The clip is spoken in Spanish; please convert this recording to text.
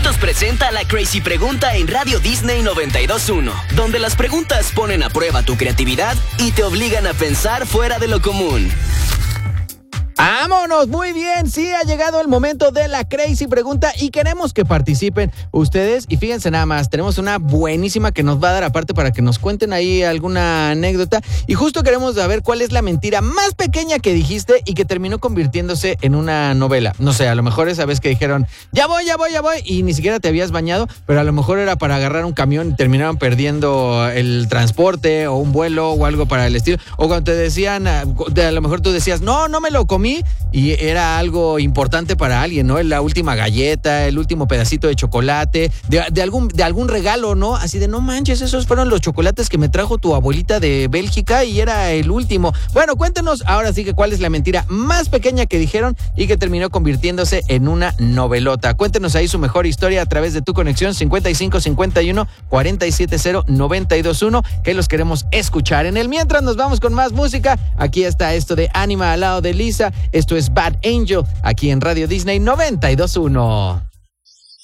Puntos presenta la Crazy Pregunta en Radio Disney 92.1, donde las preguntas ponen a prueba tu creatividad y te obligan a pensar fuera de lo común. ¡Vámonos! Muy bien, sí, ha llegado el momento de la Crazy Pregunta y queremos que participen ustedes. Y fíjense nada más, tenemos una buenísima que nos va a dar aparte para que nos cuenten ahí alguna anécdota. Y justo queremos saber cuál es la mentira más pequeña que dijiste y que terminó convirtiéndose en una novela. No sé, a lo mejor esa vez que dijeron, ya voy, y ni siquiera te habías bañado, pero a lo mejor era para agarrar un camión y terminaron perdiendo el transporte o un vuelo o algo para el estilo. O cuando te decían, a lo mejor tú decías, no me lo comí, y era algo importante para alguien, ¿no? La última galleta, el último pedacito de chocolate, de algún regalo, ¿no? Así de, no manches, esos fueron los chocolates que me trajo tu abuelita de Bélgica y era el último. Bueno, cuéntenos ahora sí que cuál es la mentira más pequeña que dijeron y que terminó convirtiéndose en una novelota. Cuéntenos ahí su mejor historia a través de tu conexión 5551-470-921, que los queremos escuchar. En el mientras nos vamos con más música. Aquí está esto de Anima al lado de Lisa. Esto es Bad Angel, aquí en Radio Disney 92.1.